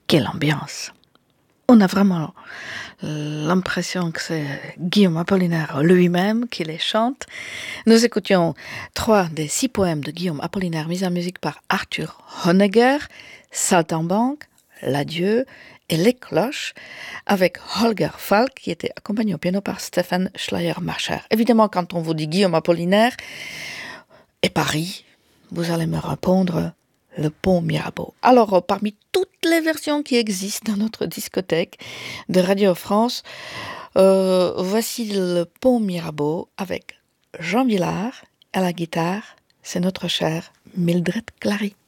quelle ambiance! On a vraiment l'impression que c'est Guillaume Apollinaire lui-même qui les chante. Nous écoutions 3 des 6 poèmes de Guillaume Apollinaire mis en musique par Arthur Honegger, Saltimbanque, L'Adieu et Les Cloches, avec Holger Falk qui était accompagné au piano par Stefan Schleiermacher. Évidemment, quand on vous dit Guillaume Apollinaire et Paris, vous allez me répondre le pont Mirabeau. Alors, parmi toutes les versions qui existent dans notre discothèque de Radio France, voici le pont Mirabeau avec Jean Vilar à la guitare. C'est notre chère Mildred Clary.